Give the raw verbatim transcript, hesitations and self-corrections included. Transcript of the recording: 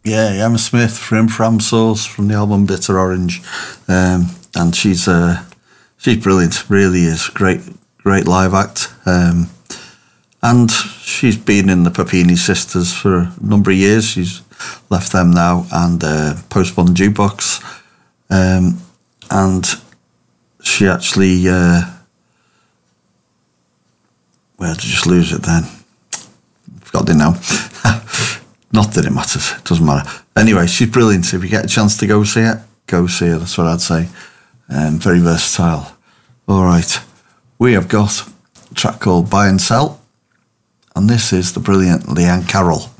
Yeah, Emma Smith from From Source from the album Bitter Orange, um, and she's uh, she's brilliant. Really is great, great live act. Um, and she's been in the Papini Sisters for a number of years. She's left them now, and uh, Postmodern Jukebox, um, and she actually uh, where did I just lose it then? Forgot it now. Not that it matters, it doesn't matter. Anyway, she's brilliant. If you get a chance to go see it, go see her. That's what I'd say. Um, very versatile. All right, we have got a track called Buy and Sell, and this is the brilliant Leanne Carroll.